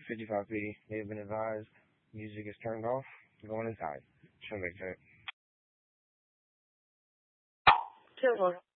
55P. They have been advised. Music is turned off. Going inside. Show me,